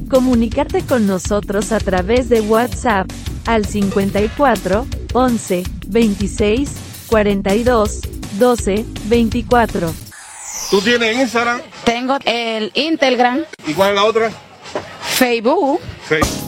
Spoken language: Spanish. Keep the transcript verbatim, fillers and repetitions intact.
Comunicarte con nosotros a través de WhatsApp al cincuenta y cuatro, once, veintiséis, cuarenta y dos, doce, veinticuatro. ¿Tú tienes Instagram? Tengo el Instagram. ¿Y cuál es la otra? Facebook. Facebook.